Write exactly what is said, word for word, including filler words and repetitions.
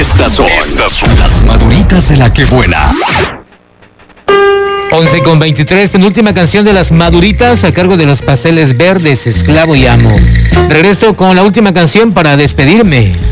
Estas son, estas son las Maduritas de la que buena. once con veintitrés, penúltima canción de las Maduritas a cargo de los Pasteles Verdes, Esclavo y Amo. Regreso con la última canción para despedirme.